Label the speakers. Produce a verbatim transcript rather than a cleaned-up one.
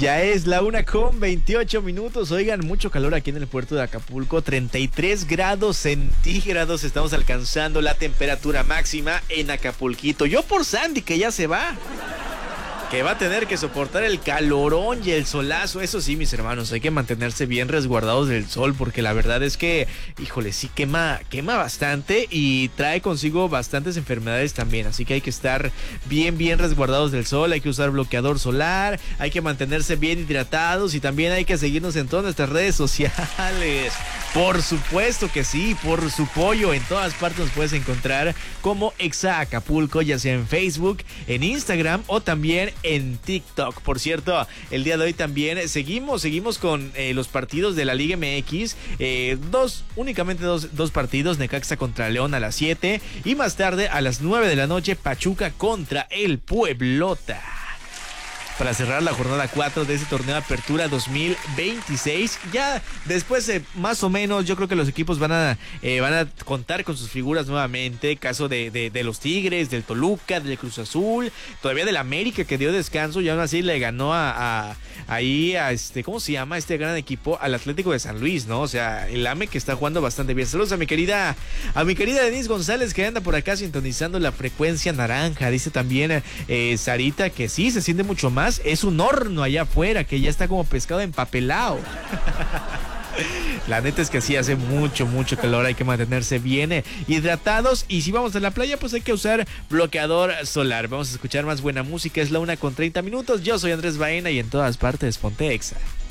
Speaker 1: Ya es la una con veintiocho minutos. Oigan, mucho calor aquí en el puerto de Acapulco. treinta y tres grados centígrados estamos alcanzando la temperatura máxima en Acapulquito. Yo por Sandy, que ya se va, que va a tener que soportar el calorón y el solazo. Eso sí, mis hermanos, hay que mantenerse bien resguardados del sol, porque la verdad es que, híjole, sí quema, quema bastante y trae consigo bastantes enfermedades también. Así que hay que estar bien, bien resguardados del sol. Hay que usar bloqueador solar, hay que mantenerse bien hidratados y también hay que seguirnos en todas nuestras redes sociales. Por supuesto que sí, por su pollo. En todas partes nos puedes encontrar como Exa Acapulco, ya sea en Facebook, en Instagram o también en TikTok. Por cierto, el día de hoy también seguimos, seguimos con eh, los partidos de la Liga M X. Eh, dos, únicamente dos, dos partidos. Necaxa contra León a las siete y más tarde a las nueve de la noche Pachuca contra el Pueblota, para cerrar la jornada cuatro de este torneo de Apertura dos mil veintiséis. Ya después, eh, más o menos, yo creo que los equipos van a eh, van a contar con sus figuras nuevamente. Caso de, de, de los Tigres, del Toluca, del Cruz Azul, todavía del América, que dio descanso y aún así le ganó a, a ahí a este, ¿cómo se llama? Este gran equipo, al Atlético de San Luis, ¿no? O sea, el A M E que está jugando bastante bien. Saludos a mi querida, a mi querida Denise González, que anda por acá sintonizando la frecuencia naranja. Dice también eh, Sarita que sí, se siente mucho más. Es un horno allá afuera que ya está como pescado empapelado. La neta es que sí hace mucho, mucho calor. Hay que mantenerse bien hidratados. Y si vamos a la playa, pues hay que usar bloqueador solar. Vamos a escuchar más buena música. Es la una con treinta minutos. Yo soy Andrés Baena y en todas partes ponte Exa.